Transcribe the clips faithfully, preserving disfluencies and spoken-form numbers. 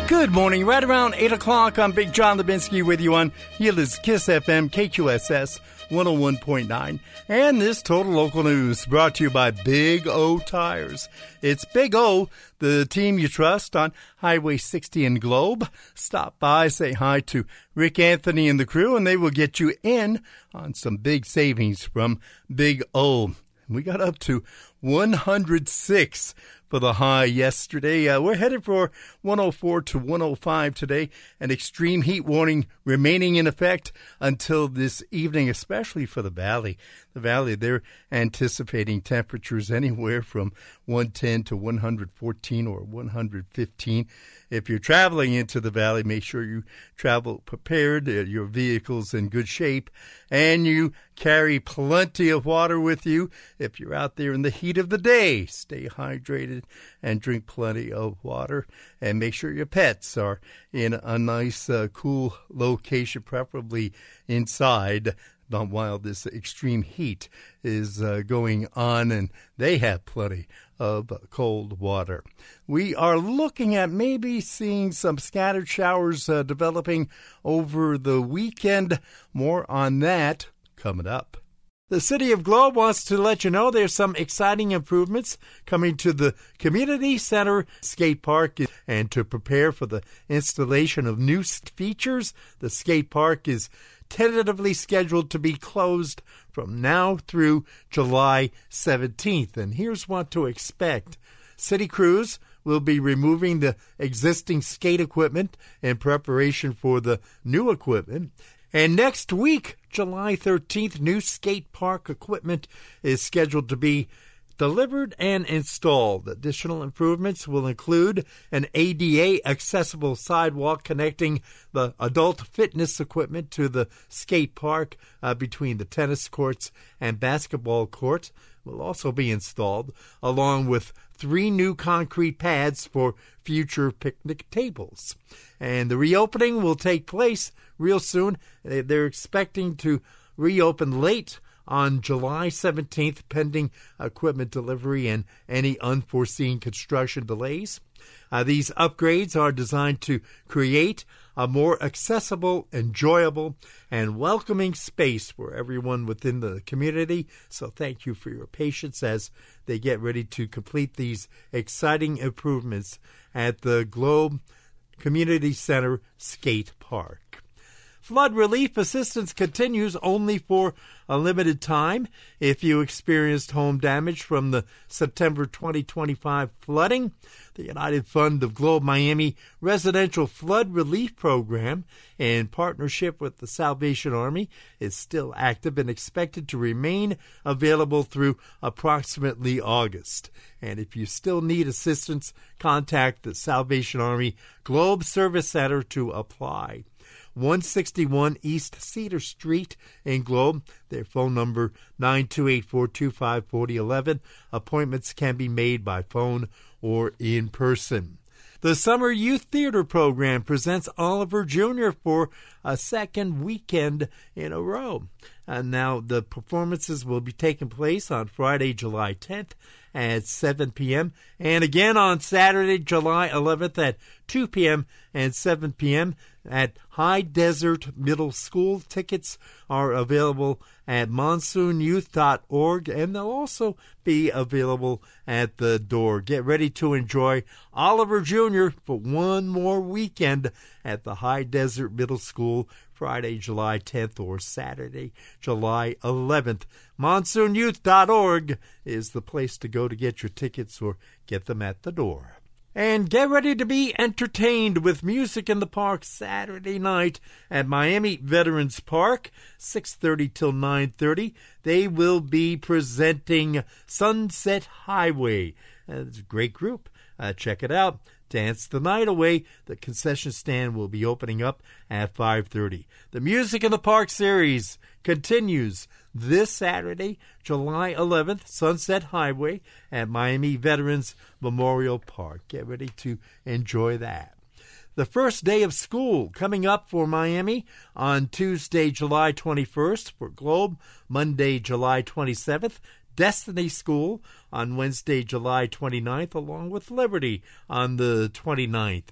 Good morning. Right around eight o'clock, I'm Big John Lebinsky with you on Yield's Kiss F M, K Q S S one oh one point nine. And this Total Local News brought to you by Big O Tires. It's Big O, the team you trust on Highway sixty in Globe. Stop by, say hi to Rick Anthony and the crew, and they will get you in on some big savings from Big O. We got up to one hundred six for the high yesterday. Uh, we're headed for one oh four to one oh five today. An extreme heat warning remaining in effect until this evening, especially for the Valley. The Valley, they're anticipating temperatures anywhere from one ten to one hundred fourteen or one hundred fifteen. If you're traveling into the Valley, make sure you travel prepared, uh, your vehicle's in good shape, and you carry plenty of water with you. If you're out there in the heat of the day, stay hydrated and drink plenty of water. And make sure your pets are in a nice, uh, cool location, preferably inside, while this extreme heat is uh, going on, and they have plenty of cold water. We are looking at maybe seeing some scattered showers uh, developing over the weekend. More on that coming up. The City of Globe wants to let you know there's some exciting improvements coming to the Community Center Skate Park. And to prepare for the installation of new features, the skate park is tentatively scheduled to be closed from now through July seventeenth. And here's what to expect. City crews will be removing the existing skate equipment in preparation for the new equipment. And next week, July thirteenth, new skate park equipment is scheduled to be delivered and installed. Additional improvements will include an A D A accessible sidewalk connecting the adult fitness equipment to the skate park uh, between the tennis courts and basketball courts will also be installed, along with three new concrete pads for future picnic tables. And the reopening will take place real soon. They're expecting to reopen late on July seventeenth, pending equipment delivery and any unforeseen construction delays. Uh, these upgrades are designed to create a more accessible, enjoyable, and welcoming space for everyone within the community. So thank you for your patience as they get ready to complete these exciting improvements at the Globe Community Center Skate Park. Flood relief assistance continues only for a limited time. If you experienced home damage from the September twenty twenty-five flooding, the United Fund of Globe Miami Residential Flood Relief Program, in partnership with the Salvation Army, is still active and expected to remain available through approximately August. And if you still need assistance, contact the Salvation Army Globe Service Center to apply. one sixty-one East Cedar Street in Globe. Their phone number nine two eight, four two five, four oh one one. Appointments can be made by phone or in person. The Summer Youth Theater Program presents Oliver Junior for a second weekend in a row. And now the performances will be taking place on Friday, July tenth at seven p.m. and again on Saturday, July eleventh at two p.m. and seven p.m. at High Desert Middle School. Tickets are available at monsoon youth dot org, and they'll also be available at the door. Get ready to enjoy Oliver Junior for one more weekend at the High Desert Middle School, Friday, July tenth or Saturday, July eleventh. monsoon youth dot org is the place to go to get your tickets or get them at the door. And get ready to be entertained with music in the park Saturday night at Miami Veterans Park, six thirty till nine thirty. They will be presenting Sunset Highway. Uh, it's a great group. Uh, check it out. Dance the night away. The concession stand will be opening up at five thirty. The Music in the Park series continues this Saturday, July eleventh, Sunset Highway at Miami Veterans Memorial Park. Get ready to enjoy that. The first day of school coming up for Miami on Tuesday, July twenty-first for Globe, Monday, July twenty-seventh, Destiny School on Wednesday, July twenty-ninth, along with Liberty on the twenty-ninth.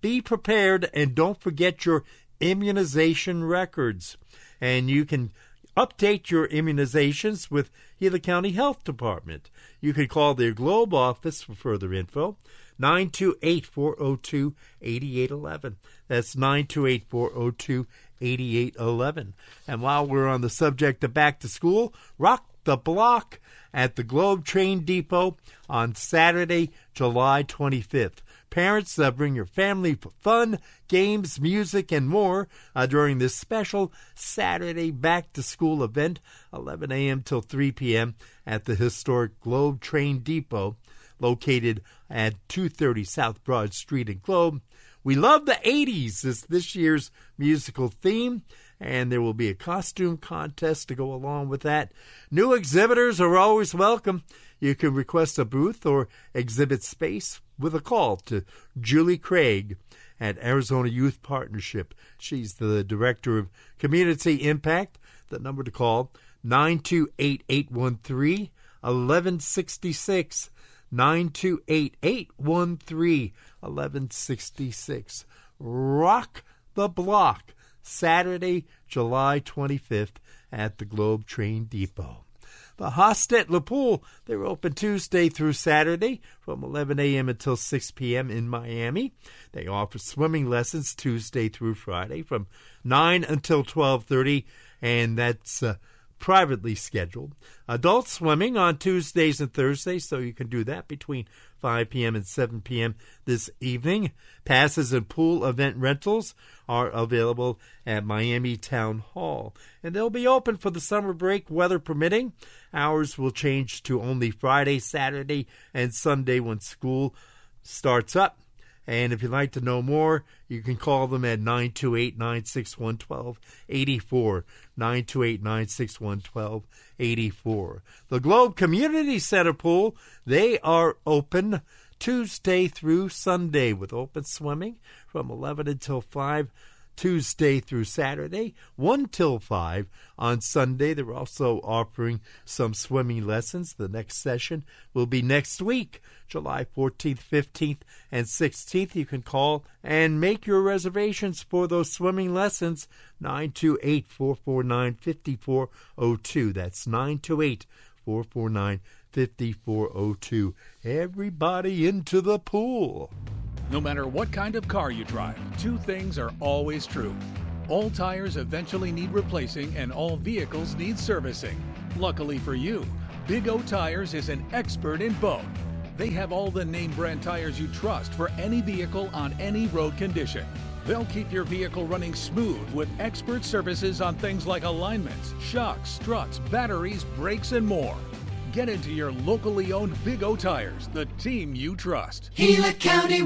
be prepared and don't forget your immunization records. And you can update your immunizations with Gila County Health Department. You can call their Globe office for further info, nine two eight, four oh two, eight eight one one. That's nine two eight, four oh two, eight eight one one. And while we're on the subject of back to school, rock the block at the Globe Train Depot on Saturday, July twenty-fifth. Parents, uh, bring your family for fun, games, music, and more uh, during this special Saturday back-to-school event, eleven a.m. till three p.m. at the historic Globe Train Depot, located at two thirty South Broad Street in Globe. We love the eighties is this year's musical theme, and there will be a costume contest to go along with that. New exhibitors are always welcome. You can request a booth or exhibit space with a call to Julie Craig at Arizona Youth Partnership. She's the Director of Community Impact. The number to call, nine two eight, eight one three, one one six six, nine two eight, eight one three, one one six six. Rock the block, Saturday, July twenty-fifth at the Globe Train Depot. The Hostetler Pool, they're open Tuesday through Saturday from eleven a.m. until six p.m. in Miami. They offer swimming lessons Tuesday through Friday from nine until twelve thirty, and that's uh, privately scheduled. Adult swimming on Tuesdays and Thursdays, so you can do that between five p.m. and seven p.m. this evening. Passes and pool event rentals are available at Miami Town Hall, and they'll be open for the summer break, weather permitting. Hours will change to only Friday, Saturday, and Sunday when school starts up. And if you'd like to know more, you can call them at nine two eight, nine six one, one two eight four, nine two eight, nine six one, one two eight four. The Globe Community Center Pool, they are open Tuesday through Sunday with open swimming from eleven until five. Tuesday through Saturday, one till five. On Sunday, they're also offering some swimming lessons. The next session will be next week, July fourteenth, fifteenth, and sixteenth. You can call and make your reservations for those swimming lessons, nine two eight, four four nine, five four zero two. That's nine two eight, four four nine, five four zero two. Everybody into the pool. No matter what kind of car you drive, two things are always true. All tires eventually need replacing and all vehicles need servicing. Luckily for you, Big O Tires is an expert in both. They have all the name brand tires you trust for any vehicle on any road condition. They'll keep your vehicle running smooth with expert services on things like alignments, shocks, struts, batteries, brakes, and more. Get into your locally owned Big O Tires, the team you trust. Gila County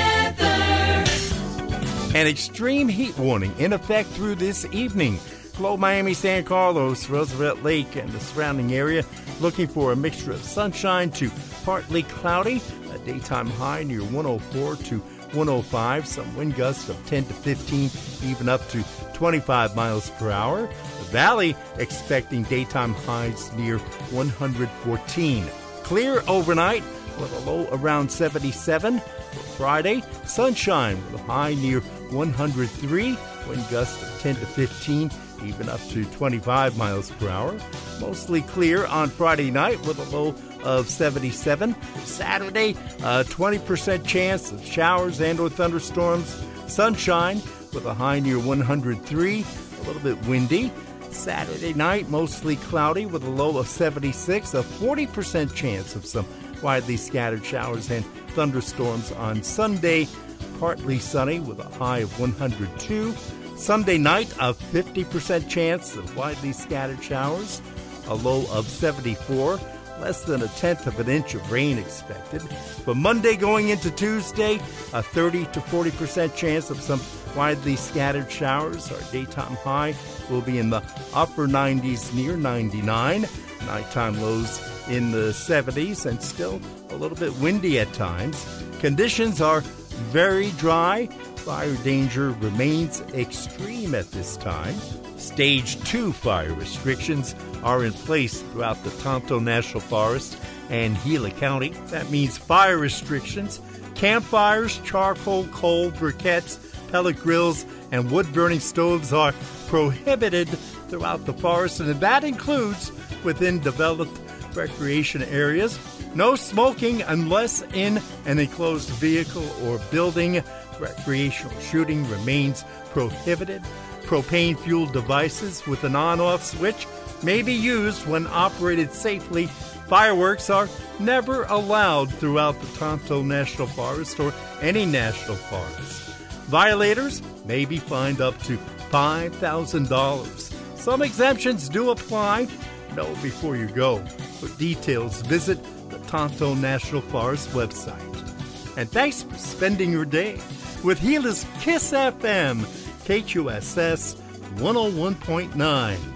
weather. An extreme heat warning in effect through this evening. Globe, Miami, San Carlos, Roosevelt Lake, and the surrounding area looking for a mixture of sunshine to partly cloudy. A daytime high near one oh four to one oh five. Some wind gusts of ten to fifteen, even up to twenty-five miles per hour. The Valley expecting daytime highs near one hundred fourteen. Clear overnight with a low around seventy-seven. For Friday, sunshine with a high near one hundred three. Wind gusts of ten to fifteen, even up to twenty-five miles per hour. Mostly clear on Friday night with a low of seventy-seven. Saturday, a twenty percent chance of showers and or thunderstorms. Sunshine with a high near one hundred three, a little bit windy. Saturday night, mostly cloudy with a low of seventy-six, a forty percent chance of some widely scattered showers and thunderstorms on Sunday. Partly sunny with a high of one hundred two. Sunday night, a fifty percent chance of widely scattered showers, a low of seventy-four. Less than a tenth of an inch of rain expected. For Monday going into Tuesday, a thirty to forty percent chance of some widely scattered showers. Our daytime high will be in the upper nineties near ninety-nine. Nighttime lows in the seventies and still a little bit windy at times. Conditions are very dry. Fire danger remains extreme at this time. Stage two fire restrictions are in place throughout the Tonto National Forest and Gila County. That means fire restrictions Campfires, charcoal, coal, briquettes, pellet grills, and wood-burning stoves are prohibited throughout the forest, and that includes within developed recreation areas. No smoking unless in an enclosed vehicle or building. Recreational shooting remains prohibited. Propane-fueled devices with an on-off switch may be used when operated safely. Fireworks are never allowed throughout the Tonto National Forest or any national forest. Violators may be fined up to five thousand dollars. Some exemptions do apply. Know before you go. For details, visit the Tonto National Forest website. And thanks for spending your day with Gila's Kiss F M, K Q S S one oh one point nine.